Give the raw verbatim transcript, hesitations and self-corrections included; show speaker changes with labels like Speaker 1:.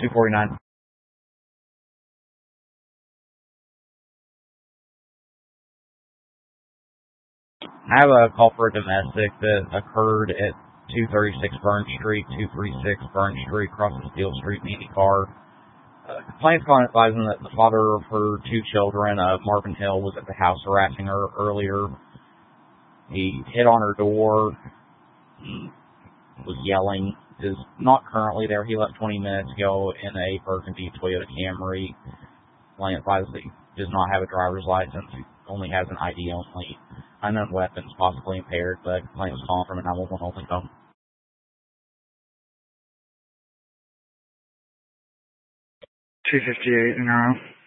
Speaker 1: two forty-nine. I have a call for a domestic that occurred at two thirty-six Burn Street, two thirty-six Burn Street, across the Steel Street Mini car. Uh, complaints calling advising that the father of her two children, uh, Marvin Hill, was at the house harassing her earlier. He hit on her door. He was yelling. Is not currently there. He left twenty minutes ago in a burgundy Toyota Camry. Complaint advises that he does not have a driver's license. He only has an I D only. Unknown weapons, possibly impaired, but complaint was calling from a nine one one only phone.
Speaker 2: two fifty-eight an hour.